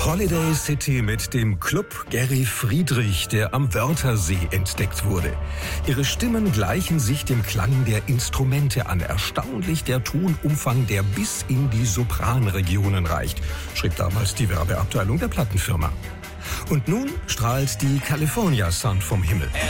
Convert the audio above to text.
Holiday City mit dem Club Gary Friedrich, der am Wörthersee entdeckt wurde. Ihre Stimmen gleichen sich dem Klang der Instrumente an. Erstaunlich der Tonumfang, der bis in die Sopranregionen reicht, schrieb damals die Werbeabteilung der Plattenfirma. Und nun strahlt die California Sun vom Himmel.